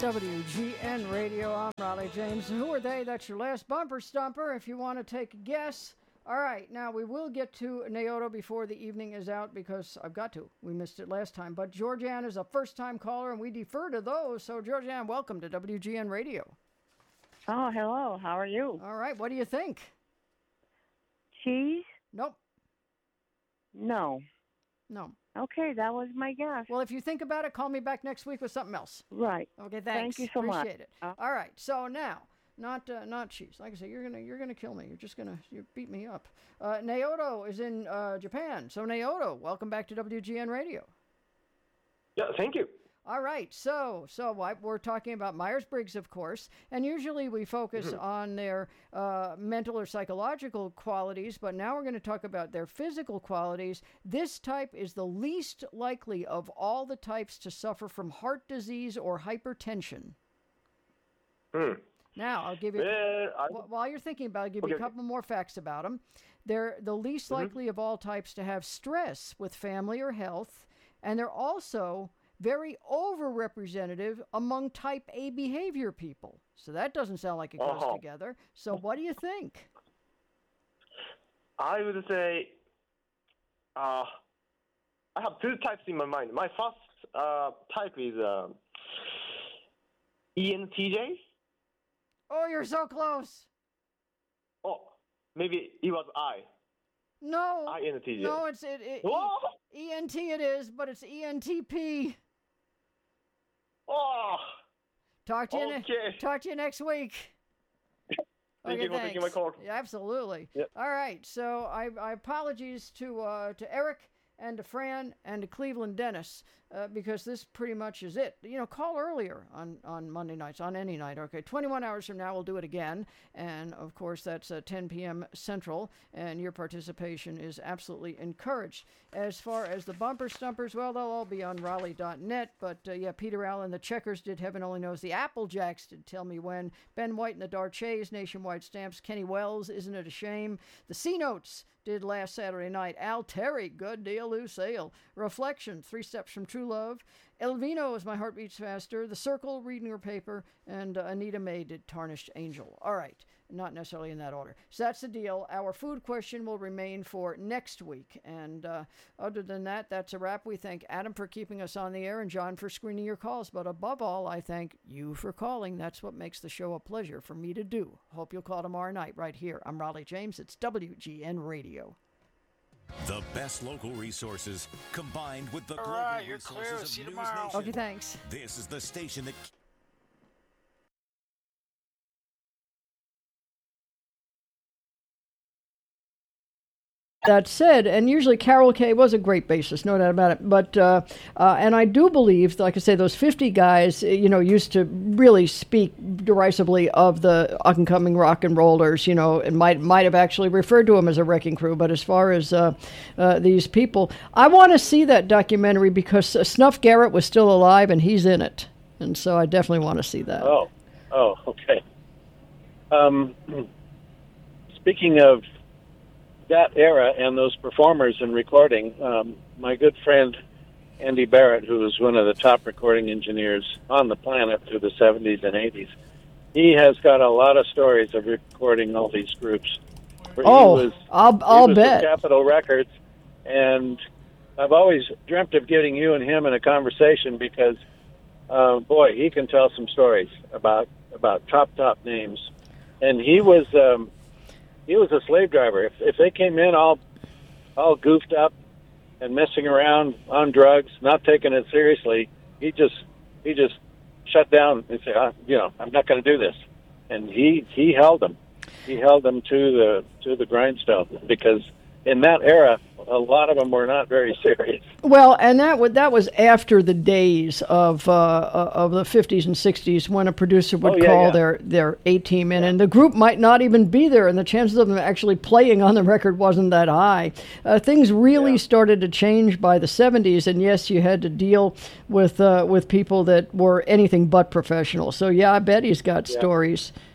WGN Radio. I'm Raleigh James. And who are they? That's your last bumper stumper if you want to take a guess. All right, now we will get to Naoto before the evening is out because I've got to. We missed it last time. But Georgianne is a first-time caller, and we defer to those. So, Georgianne, welcome to WGN Radio. Oh, hello. How are you? All right, what do you think? Cheese? Nope. No. Okay, that was my guess. Well, if you think about it, call me back next week with something else. Right. Okay, thanks. Thank you so much. Appreciate it. All right, so now, not cheese. Like I say, you're gonna kill me. You beat me up. Naoto is in Japan. So Naoto, welcome back to WGN Radio. Yeah, thank you. All right, so we're talking about Myers-Briggs, of course, and usually we focus on their mental or psychological qualities, but now we're going to talk about their physical qualities. This type is the least likely of all the types to suffer from heart disease or hypertension. Now, I'll give you, while you're thinking about it, I'll give you a couple more facts about them. They're the least likely of all types to have stress with family or health, and they're also very overrepresentative among type A behavior people. So that doesn't sound like it goes together. So what do you think? I would say I have two types in my mind. My first type is ENTJ. Oh, you're so close. Oh, maybe it was I. No. INTJ. No, it's ENT it is, but it's ENTP. Oh. Talk to you next week. Thank you for taking my call. Yeah, absolutely. Yep. All right. So I apologies to Eric and to Fran and to Cleveland Dennis because this pretty much is it. Call earlier on Monday nights, on any night. Okay, 21 hours from now we'll do it again. And, of course, that's 10 p.m. Central, and your participation is absolutely encouraged. As far as the bumper stumpers, well, they'll all be on Raleigh.net. But, Peter Allen, the Checkers did Heaven Only Knows. The Applejacks did Tell Me When. Ben White and the Darchets, Nationwide Stamps. Kenny Wells, Isn't It a Shame? The C-Notes did Last Saturday Night. Al Terry, Good Deal, Loose Ale. Reflection, 3 Steps from True Love. Elvino is My Heart Beats Faster. The Circle, Reading Her Paper. And Anita Mae did Tarnished Angel. All right, not necessarily in that order. So that's the deal. Our food question will remain for next week. And other than that, that's a wrap. We thank Adam for keeping us on the air and John for screening your calls. But above all, I thank you for calling. That's what makes the show a pleasure for me to do. Hope you'll call tomorrow night right here. I'm Raleigh James. It's WGN Radio. The best local resources combined with the global resources of News Nation. Okay, thanks. This is the station that... That said, and usually Carol Kay was a great bassist, no doubt about it. But and I do believe, like I say, those 50 guys, used to really speak derisively of the up-and-coming rock and rollers. And might have actually referred to them as a wrecking crew. But as far as these people, I want to see that documentary because Snuff Garrett was still alive and he's in it, and so I definitely want to see that. Oh, okay. Speaking of that era and those performers and recording, my good friend Andy Barrett, who was one of the top recording engineers on the planet through the 70s and 80s, he has got a lot of stories of recording all these groups. I'll bet. With Capitol Records, and I've always dreamt of getting you and him in a conversation because, boy, he can tell some stories about top names, and he was a slave driver. If they came in all goofed up and messing around on drugs, not taking it seriously, he just shut down and said, I'm not going to do this. And he held them. He held them to the grindstone because in that era, a lot of them were not very serious. Well, and that was after the days of the 50s and 60s when a producer would call their A-team in, and the group might not even be there, and the chances of them actually playing on the record wasn't that high. Things really started to change by the 70s, and yes, you had to deal with people that were anything but professional. So I bet he's got stories.